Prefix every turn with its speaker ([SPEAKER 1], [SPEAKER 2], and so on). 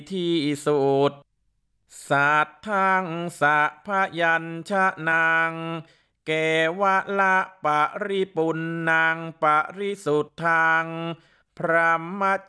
[SPEAKER 1] ที่สุดสัตทังสัพยัญชนะเกวะละปริปุณนังปริสุทธังพรหม